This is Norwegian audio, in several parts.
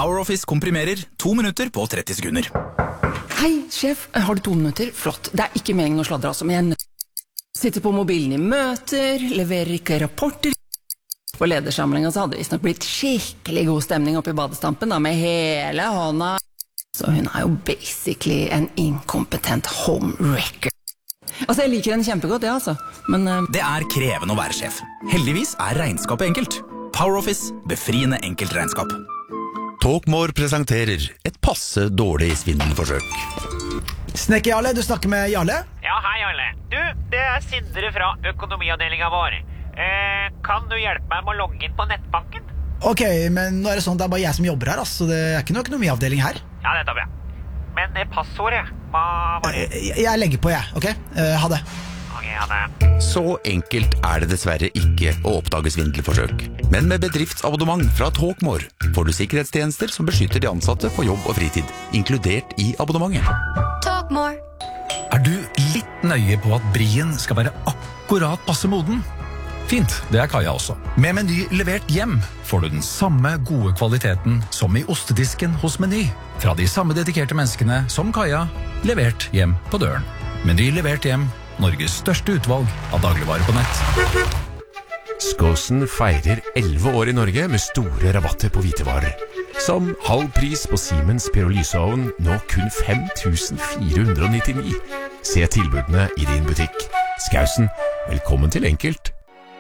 PowerOffice komprimerer 2 minutter på 30 sekunder. Hei, sjef. Har du 2 minutter? Flott. Det ikke meningen å sladre, altså, men jeg sitter på mobilen i møter, leverer ikke rapporter. På ledersamlingen så hadde det visst nok blitt skikkelig god stemning oppe i badestampen, da, med hele hånda. Så hun jo basically en inkompetent homewrecker. Altså, jeg liker henne kjempegodt, ja, altså. Men Det krevende å være sjef. Heldigvis regnskapet enkelt. PowerOffice, befriende enkelt regnskap. Talkmore presenterer et passe dårlig svindelforsøk. Snekker Jarle, du snakker med Jarle? Ja, hei Jarle. Du, det Sindre fra økonomiavdelingen vår. Kan du hjelpe meg med å logge inn på nettbanken? Ok, men nå det sånn, det bare jeg som jobber her, altså. Det ikke noe økonomiavdeling her. Ja, det bra. Men passordet, hva var det? Jeg legger på, jeg, ok? Ha det. Ok, ha det. Så enkelt det dessverre ikke å oppdage svindelforsøk. Men med bedriftsabonnement fra Talkmore får du sikkerhetstjenester som beskytter de ansatte på jobb og fritid, inkludert i abonnementet. Talkmore. Du litt nøye på at brien skal være akkurat passe moden? Fint, det Kaja også. Med Meny levert hjem får du den samme gode kvaliteten som i ostedisken hos Meny. Fra de samme dedikerte menneskene som Kaja, levert hjem på døren. Meny levert hjem, Norges største utvalg av dagligvarer på nett. Skåsen feirer 11 år i Norge med store rabatter på hvitevarer. Som halv pris på Siemens pyrolyseovn, nå kun 5.499. Se tilbudene i din butikk. Skausen, velkommen til Enkelt.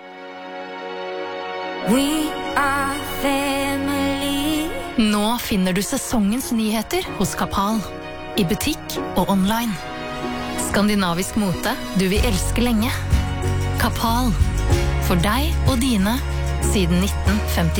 We are family. Nå finner du sesongens nyheter hos Kapal. I butikk og online. Skandinavisk mote du vil elske lenge. Kapal. For deg og dine siden 1953.